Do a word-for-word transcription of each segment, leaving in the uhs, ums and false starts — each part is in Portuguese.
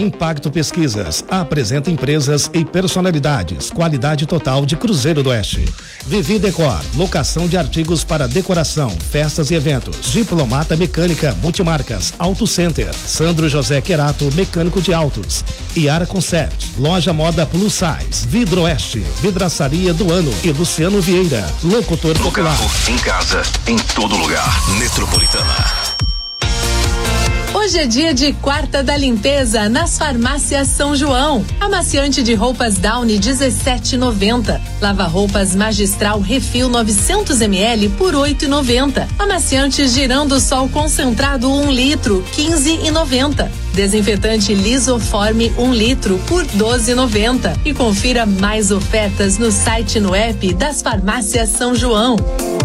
Impacto Pesquisas apresenta empresas e personalidades. Qualidade total de Cruzeiro do Oeste. Vivi Decor, locação de artigos para decoração, festas e eventos. Diplomata Mecânica Multimarcas, Auto Center. Sandro José Querato, mecânico de autos. Iara Concept, loja moda plus size. Vidro Oeste, vidraçaria do ano. E Luciano Vieira, locutor no popular. Carro, em casa, em todo lugar. Metropolitana. Hoje é dia de quarta da limpeza nas farmácias São João. Amaciante de roupas Downy dezessete e noventa. Lava roupas Magistral Refil novecentos mililitros por oito e noventa. Amaciante Girando Sol concentrado um litro quinze e noventa. Desinfetante Lisoforme um litro por doze e noventa. E confira mais ofertas no site e no app das farmácias São João.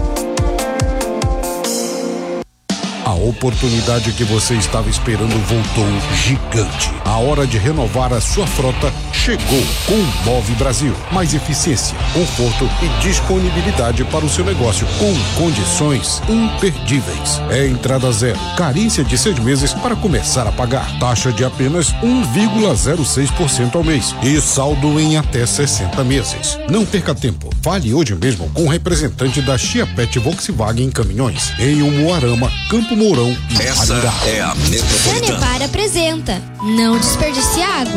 A oportunidade que você estava esperando voltou gigante. A hora de renovar a sua frota chegou com o Move Brasil. Mais eficiência, conforto e disponibilidade para o seu negócio com condições imperdíveis. É entrada zero, carência de seis meses para começar a pagar. Taxa de apenas um vírgula zero seis por cento ao mês e saldo em até sessenta meses. Não perca tempo. Fale hoje mesmo com o representante da Chiapete Volkswagen Caminhões em Umuarama, Campo Mourão e Essa Maringá. é a Metropolitana. Sanepar apresenta Não Desperdice Água.